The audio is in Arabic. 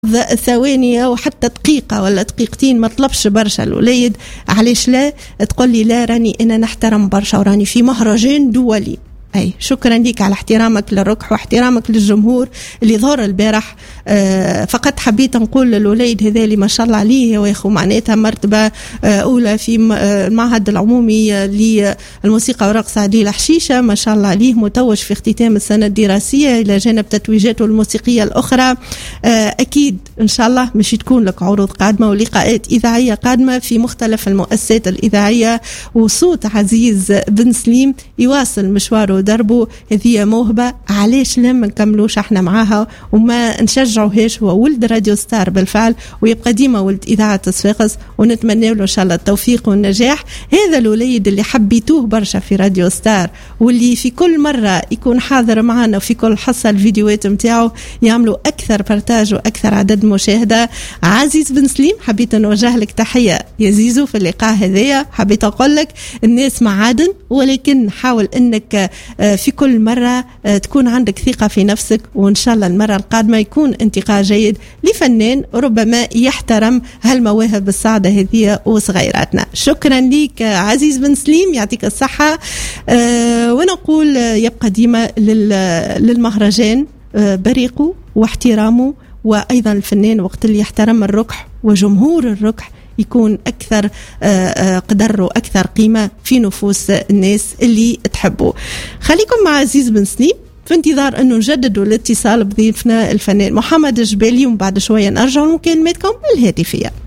ثواني وحتى دقيقة ولا دقيقتين، ما طلبش برشا الوليد. علاش لا؟ تقول لي لا راني أنا نحترم برشا وراني في مهرجان دولي. أي شكرا لك على احترامك للركح واحترامك للجمهور اللي ظهر البارح. فقط حبيت نقول للوليد هذا اللي ما شاء الله عليه وياخو معناتها مرتبة أولى في المعهد العمومي للموسيقى والرقص عديل حشيشة، ما شاء الله عليه متوج في اختتام السنة الدراسية إلى جانب تتويجاته الموسيقية الأخرى. أكيد إن شاء الله مش تكون لك عروض قادمة ولقاءات إذاعية قادمة في مختلف المؤسسات الإذاعية، وصوت عزيز بن سليم يواصل مشواره ودربه. هذه موهبة، علاش لما نكملوش احنا معاها وما نشجعوهاش؟ هو ولد راديو ستار بالفعل ويبقى ديما ولد إذاعة صفاقس، ونتمنى له إن شاء الله التوفيق والنجاح. هذا الوليد اللي حبيتوه برشا في راديو ستار واللي في كل مرة يكون حاضر معنا وفي كل حصة الفيديوهات متاعه يعملوا أكثر بارتاج وأكثر عدد مشاهدة. عزيز بن سليم، حبيت نوجه لك تحية يا زيزو في اللقاء هذايا. حبيت أقول لك الناس معادن، ولكن حاول أنك في كل مرة تكون عندك ثقة في نفسك، وإن شاء الله المرة القادمة يكون انتقاء جيد لفنان ربما يحترم هالمواهب الصاعدة هذه وصغيراتنا. شكرا لك عزيز بن سليم، يعطيك الصحة. ونقول يبقى ديما للمهرجان بريقه واحترامه، وأيضا الفنان وقت اللي يحترم الركح وجمهور الركح يكون أكثر قدر وأكثر قيمة في نفوس الناس اللي تحبه. خليكم مع عزيز بن سليم في انتظار أنه نجددوا الاتصال بضيفنا الفنان محمد الجبالي، ومن بعد شوية نرجع لمكالماتكم الهاتفية.